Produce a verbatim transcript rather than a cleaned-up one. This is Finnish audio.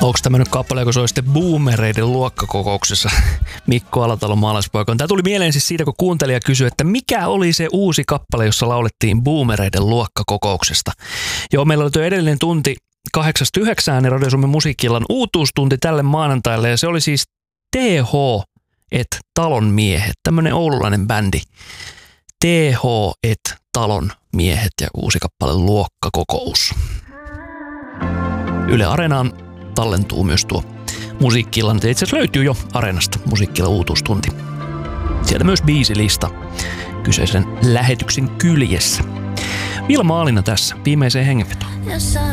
Onko tämmöinen kappale, kun se oli sitten Boomereiden luokkakokouksessa? Mikko Alatalon maalaispoika. Tämä tuli mieleen siis siitä, kun kuuntelija kysyi, että mikä oli se uusi kappale, jossa laulettiin Boomereiden luokkakokouksesta. Joo, meillä oli tuo edellinen tunti kahdeksasta yhdeksään, niin Radio Suomen musiikkiillan uutuustunti tälle maanantaille. Ja se oli siis T H et Talon miehet, tämmöinen oululainen bändi. T H et Talon miehet ja uusi kappale Luokkakokous. Yle Areenaan tallentuu myös tuo musiikki-illan. Itse asiassa löytyy jo Areenasta musiikki-illan uutuustunti. Sieltä myös biisilista kyseisen lähetyksen kyljessä. Vilma Aalina tässä, viimeiseen hengenvetoon.